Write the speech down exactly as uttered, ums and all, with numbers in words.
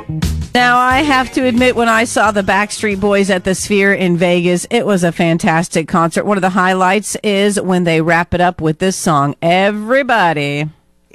Now, I have to admit, when I saw the Backstreet Boys at the Sphere in Vegas, it was a fantastic concert. One of the highlights is when they wrap it up with this song, Everybody.